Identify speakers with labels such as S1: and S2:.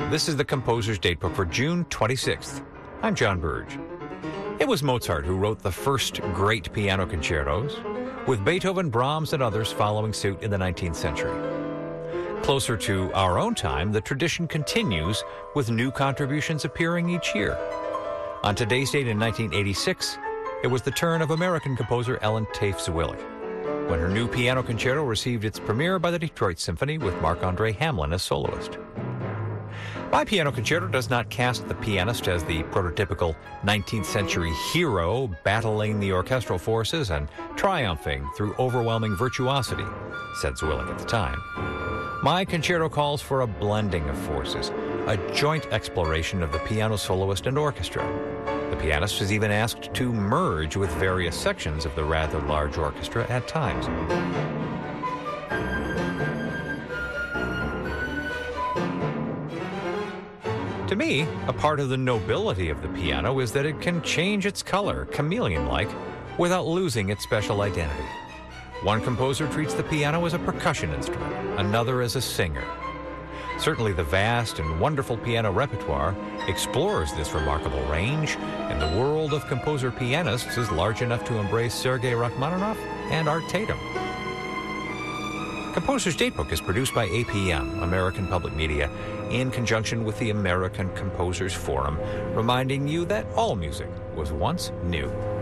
S1: This is the Composer's Datebook for June 26th. I'm John Burge. It was Mozart who wrote the first great piano concertos, with Beethoven, Brahms, and others following suit in the 19th century. Closer to our own time, the tradition continues with new contributions appearing each year. On today's date in 1986, it was the turn of American composer Ellen Tafe-Zwillig, when her new piano concerto received its premiere by the Detroit Symphony with Marc-André Hamelin as soloist. My piano concerto does not cast the pianist as the prototypical 19th century hero battling the orchestral forces and triumphing through overwhelming virtuosity, said Zwillig at the time. My concerto calls for a blending of forces, a joint exploration of the piano soloist and orchestra. The pianist is even asked to merge with various sections of the rather large orchestra at times. To me, a part of the nobility of the piano is that it can change its color, chameleon-like, without losing its special identity. One composer treats the piano as a percussion instrument, another as a singer. Certainly the vast and wonderful piano repertoire explores this remarkable range, and the world of composer-pianists is large enough to embrace Sergei Rachmaninoff and Art Tatum. Composer's Datebook is produced by APM, American Public Media, in conjunction with the American Composers Forum, reminding you that all music was once new.